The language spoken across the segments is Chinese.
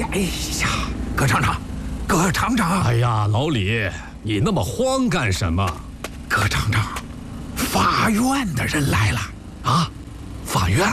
哎呀，葛厂长，葛厂长！ 哎呀，老李，你那么慌干什么？ 葛厂长，法院的人来了啊！法院。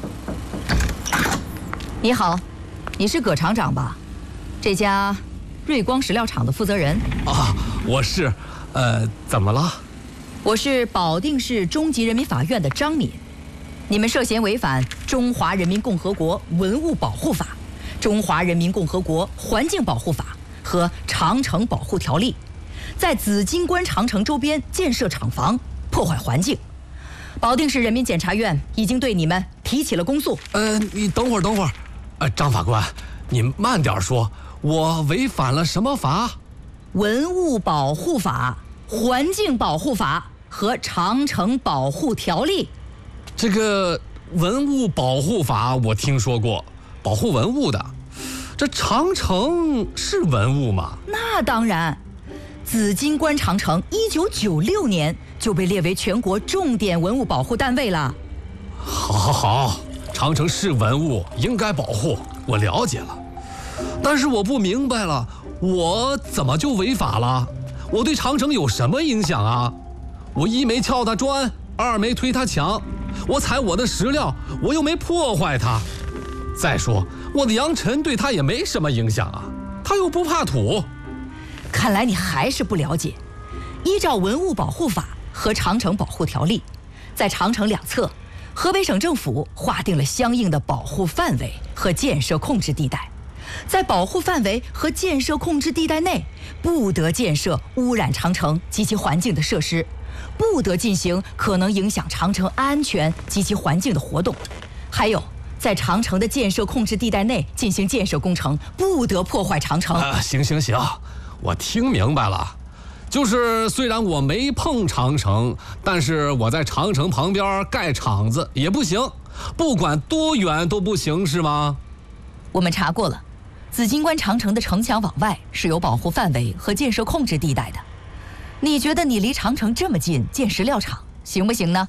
你好，你是葛厂长吧？这家瑞光石料厂的负责人啊，我是，怎么了？ 我是保定市中级人民法院的张敏。你们涉嫌违反《中华人民共和国文物保护法》、《中华人民共和国环境保护法》和《长城保护条例》，在紫金关长城周边建设厂房，破坏环境。保定市人民检察院已经对你们提起了公诉。 你等会儿，张法官，你慢点说，我违反了什么法？ 文物保护法、环境保护法和长城保护条例。 这个文物保护法我听说过，保护文物的。这长城是文物吗？ 那当然，紫金关长城1996年就被列为全国重点文物保护单位了。 好，长城是文物，应该保护，我了解了。但是我不明白了，我怎么就违法了？我对长城有什么影响啊？我一没撬它砖，二没推它墙，我采我的石料，我又没破坏它。再说我的扬尘对它也没什么影响啊，它又不怕土。 看来你还是不了解，依照文物保护法和长城保护条例，在长城两侧，河北省政府划定了相应的保护范围和建设控制地带。在保护范围和建设控制地带内，不得建设污染长城及其环境的设施，不得进行可能影响长城安全及其环境的活动。还有，在长城的建设控制地带内进行建设工程，不得破坏长城。 行，我听明白了。就是虽然我没碰长城，但是我在长城旁边盖厂子也不行，不管多远都不行，是吗？ 我们查过了，紫金关长城的城墙往外是有保护范围和建设控制地带的。你觉得你离长城这么近建石料厂行不行呢？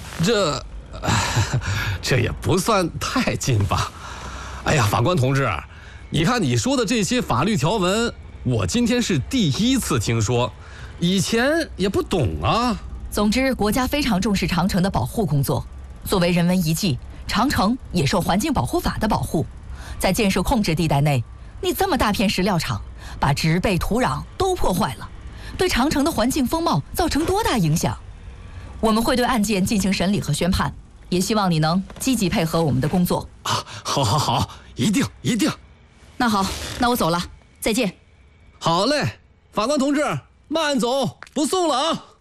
这也不算太近吧。哎呀，法官同志，你看你说的这些法律条文，我今天是第一次听说，以前也不懂啊。 总之，国家非常重视长城的保护工作。作为人文遗迹，长城也受环境保护法的保护。在建设控制地带内，你这么大片石料厂，把植被土壤都破坏了，对长城的环境风貌造成多大影响？我们会对案件进行审理和宣判，也希望你能积极配合我们的工作啊！好，一定。 那好，那我走了，再见。 好嘞，法官同志，慢走，不送了啊。